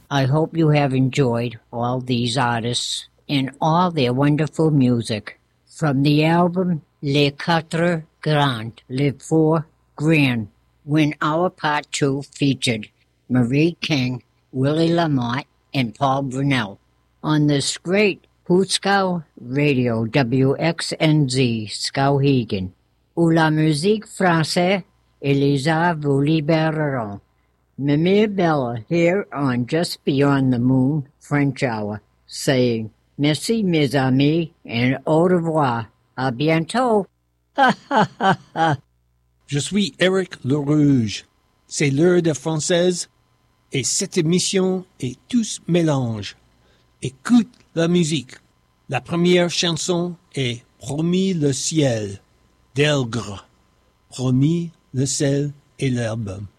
I hope you have enjoyed all these artists and all their wonderful music. From the album Les Quatre Grands, Les Four Grands, when our Part 2 featured Marie King, Willie Lamont, and Paul Brunel. On this great Hootscow Radio WXNZ Skowhegan, où la musique française et les arts vous libéreront. Mimir Bella here on Just Beyond the Moon French Hour, saying merci mes amis and au revoir. À bientôt. Ha ha ha ha. Je suis Éric Le Rouge. C'est l'heure de française et cette émission est tous mélange. Écoute la musique. La première chanson est Promis le ciel d'Elgre. Promis le ciel et l'album.